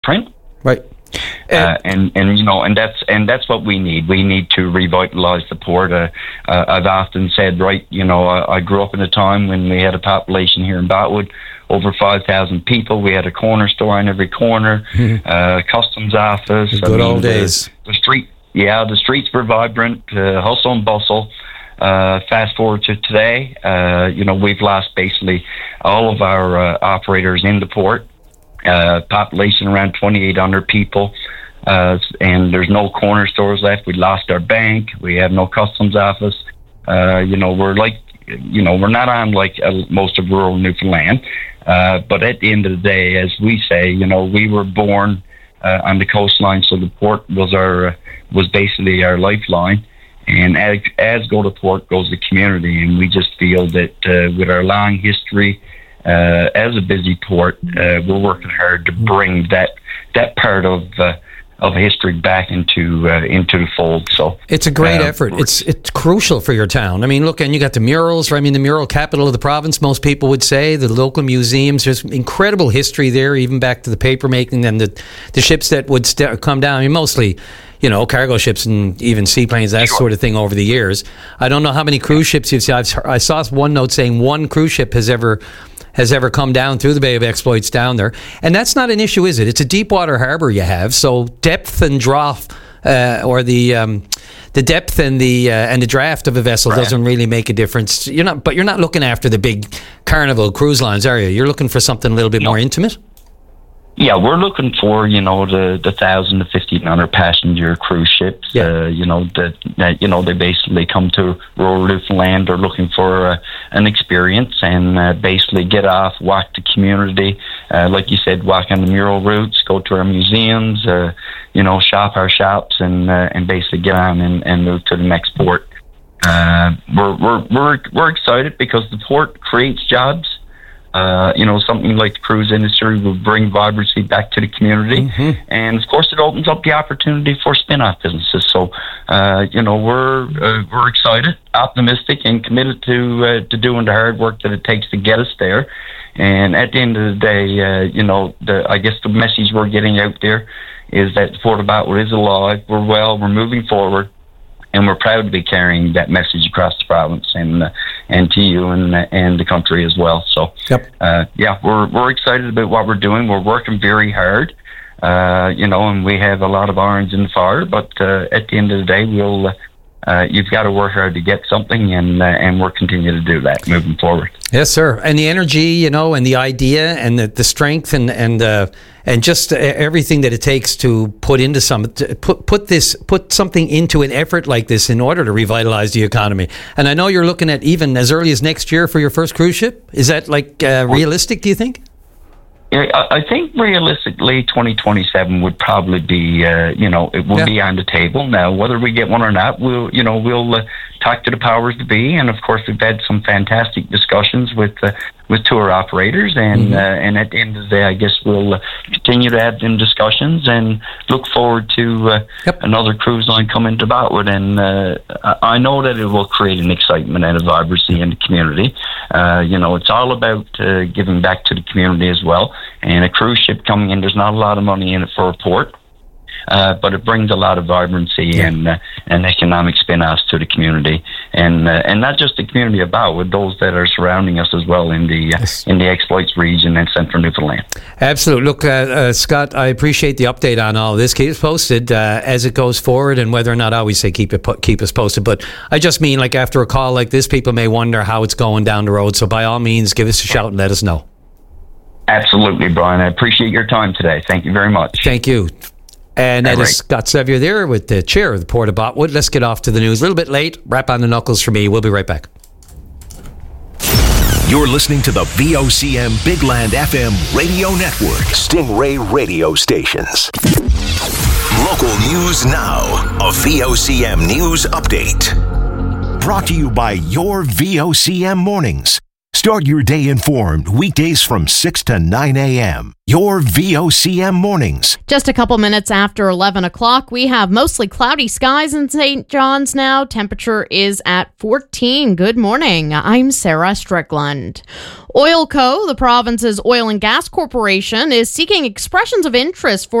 print. Right. And that's what we need. We need to revitalize the port. I've often said, right, I grew up in a time when we had a population here in Botwood, over 5,000 people. We had a corner store on every corner, customs office. Good old days. The streets were vibrant, hustle and bustle. Fast forward to today, we've lost basically all of our operators in the port. Population around 2,800 people, and there's no corner stores left. We lost our bank. We have no customs office. We're not on like most of rural Newfoundland. But at the end of the day, as we say, we were born on the coastline, so the port was basically our lifeline. And as go to port goes the community, and we just feel that with our long history. As a busy port, we're working hard to bring that part of history back into the fold. So it's a great effort. It's crucial for your town. I mean, look, and you got the murals. I mean, the mural capital of the province. Most people would say the local museums. There's incredible history there, even back to the paper making and the ships that would come down. I mean, mostly. Cargo ships and even seaplanes, that sort of thing over the years. I don't know how many cruise ships you've seen. I saw one note saying one cruise ship has ever come down through the Bay of Exploits down there. And that's not an issue, is it? It's a deep water harbour you have, so depth and draft, or the depth and the draft of a vessel doesn't really make a difference. You're not looking after the big Carnival cruise lines, are you? You're looking for something a little bit more intimate? Yeah, we're looking for the 1,000 to 1,500 passenger cruise ships. Yeah. They basically come to rural Newfoundland. They're looking for an experience and basically get off, walk the community, like you said, walk on the mural routes, go to our museums, shop our shops, and basically get on and move to the next port. We're excited because the port creates jobs. Something like the cruise industry will bring vibrancy back to the community. Mm-hmm. And of course it opens up the opportunity for spin-off businesses. So, we're excited, optimistic, and committed to doing the hard work that it takes to get us there. And at the end of the day, I guess the message we're getting out there is that the Port of Botwood is alive. We're moving forward. And we're proud to be carrying that message across the province and to you and the country as well. So, we're excited about what we're doing. We're working very hard, and we have a lot of irons in the fire. But at the end of the day, you've got to work hard to get something, and we'll continue to do that moving forward. Yes, sir. And the energy, and the idea, and the strength, and just everything that it takes to put something into an effort like this in order to revitalize the economy. And I know you're looking at even as early as next year for your first cruise ship. Is that realistic? Do you think? I think realistically 2027 would probably be, it will be on the table. Now, whether we get one or not, we'll talk to the powers to be. And of course, we've had some fantastic discussions with tour operators. And at the end of the day, I guess we'll continue to have them discussions and look forward to another cruise line coming to Botwood. And I know that it will create an excitement and a vibrancy in the community. It's all about giving back to the community as well. And a cruise ship coming in, there's not a lot of money in it for a port. But it brings a lot of vibrancy and economic spin-offs to the community, and not just the community of Botwood, those that are surrounding us as well in the Exploits region and central Newfoundland. Absolutely. Look, Scott, I appreciate the update on all of this. Keep us posted as it goes forward, and whether or not I always say keep us posted. But I just mean, like, after a call like this, people may wonder how it's going down the road. So by all means, give us a shout and let us know. Absolutely, Brian. I appreciate your time today. Thank you very much. Thank you. And that is Scott Sevier there with the chair of the Port of Botwood. Let's get off to the news. A little bit late. Wrap on the knuckles for me. We'll be right back. You're listening to the VOCM Big Land FM radio network. Stingray radio stations. Local news now. A VOCM news update. Brought to you by your VOCM mornings. Start your day informed weekdays from 6 to 9 a.m. Your VOCM mornings. Just a couple minutes after 11 o'clock, we have mostly cloudy skies in St. John's now. Temperature is at 14. Good morning. I'm Sarah Strickland. Oilco, the province's oil and gas corporation, is seeking expressions of interest for